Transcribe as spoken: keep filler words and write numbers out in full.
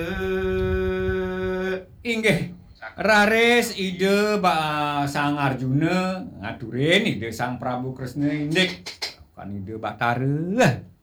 Inggih raris ide Pak Sang Arjuna ngaturin ide Sang Prabu Kresna indik kan ide Bathara